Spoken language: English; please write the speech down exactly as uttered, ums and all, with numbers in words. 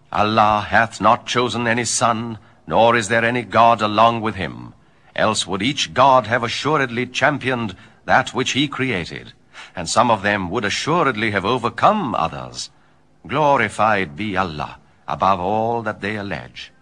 Allah hath not chosen any son, nor is there any God along with him. Else would each God have assuredly championed that which he created, and some of them would assuredly have overcome others. Glorified be Allah above all that they allege.